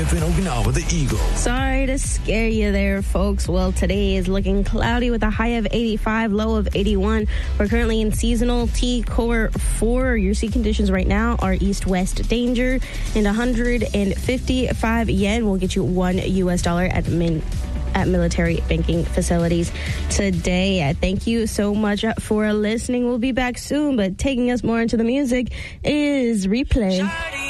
KFN Okinawa, the Eagle. Sorry to scare you there, folks. Well, today is looking cloudy with a high of 85, low of 81. We're currently in seasonal T-Core 4. Your sea conditions right now are east-west danger, and 155 yen will get you $1 at military banking facilities today. Thank you so much for listening. We'll be back soon, but taking us more into the music is Replay.